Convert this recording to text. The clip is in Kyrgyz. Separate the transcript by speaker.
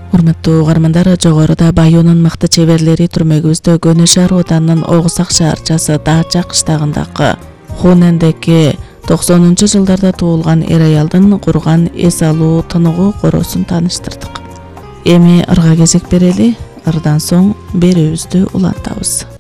Speaker 1: Урматтуу угармандар, жогоруда Байонун мыкты чеберлери түрмөгүбүздө Көнө шаар оданынын Огусак шаарчасы Даача кыштагындагы Хунендеки 90-жылдарда туулган эр аялдын курган эс алуу тыныгуу коросун тааныштырдык. Эми ырга кезек берели, ырдан соң берүүбүздү улантабыз.